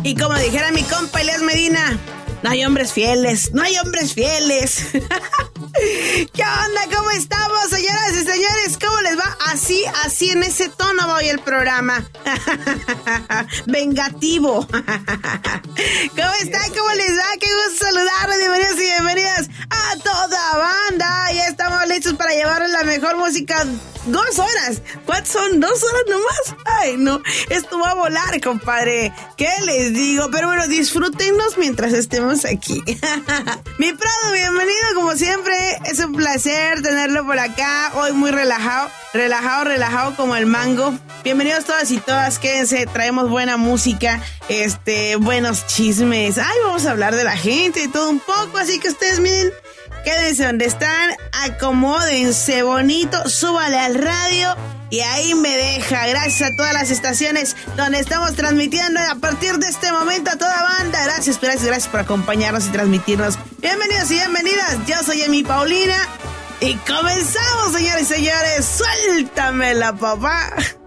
Y como dijera mi compa Elias Medina, no hay hombres fieles, no hay hombres fieles. ¿Qué onda? ¿Cómo estamos, señoras y señores? ¿Cómo les va? Así en ese tono va hoy el programa. Vengativo. ¿Cómo están? ¿Cómo les va? Qué gusto saludarlos. Bienvenidos y bienvenidas a toda banda. Ya estamos listos para llevarles la mejor música. 2 horas. ¿Cuántas son? 2 horas nomás. Ay, no. Esto va a volar, compadre. ¿Qué les digo? Pero bueno, disfrútennos mientras estemos aquí. Mi Prado, bienvenido como siempre. Es un placer tenerlo por acá. Hoy muy relajado como el mango. Bienvenidos todas y todas. Quédense, traemos buena música, buenos chismes. Ay, vamos a hablar de la gente y todo un poco. Así que ustedes miren, quédense donde están, acomódense bonito, súbale al radio y ahí me deja. Gracias a todas las estaciones donde estamos transmitiendo a partir de este momento a toda banda. Gracias por acompañarnos y transmitirnos. Bienvenidos y bienvenidas. Yo soy Emi Paulina y comenzamos, señores y señores. Suéltamela, papá.